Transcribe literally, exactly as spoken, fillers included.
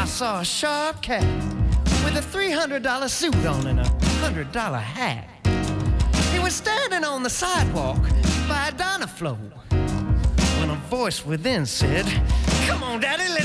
saw a sharp cat with a three hundred dollar suit on and a one hundred dollar hat. He was standing on the sidewalk by a Dynaflow when a voice within said, "Come on, Daddy, let's